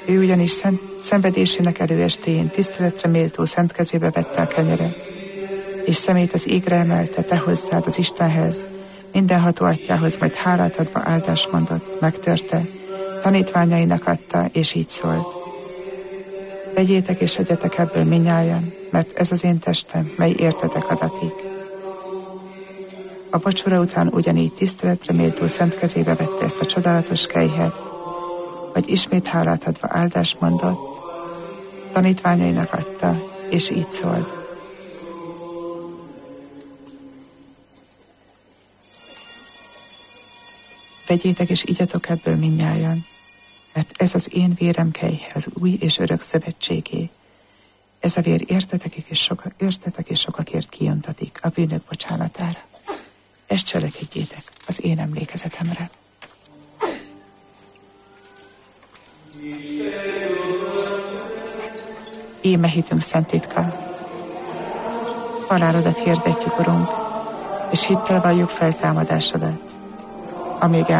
Ő ugyanis szenvedésének előestéjén tiszteletre méltó szent kezébe vette a kenyeret, és szemét az égre emelte, te hozzád az Istenhez, mindenható atyához, majd hálát adva áldást mondott, megtörte, tanítványainak adta, és így szólt: vegyétek és egyetek ebből minnyájan, mert ez az én testem, mely értetek adatik. A vacsora után ugyanígy tiszteletre méltó szent kezébe vette ezt a csodálatos kejhet, vagy ismét hálát adva áldást mondott, tanítványainak adta, és így szólt: vegyétek és igyatok ebből minnyájan, mert ez az én vérem kejhe, az új és örök szövetségé. Ez a vér értetek és sokakért kijöntatik a bűnök bocsánatára. Ezt cselekedjétek az én emlékezetemre. Íme hitünk szent titka. Halálodat hirdetjük, Urunk, és hittel valljuk feltámadásodat, amíg